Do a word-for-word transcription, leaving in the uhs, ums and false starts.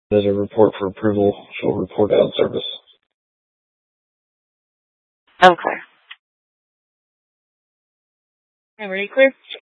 As a report for approval, she'll report out of service. Okay. Everybody clear?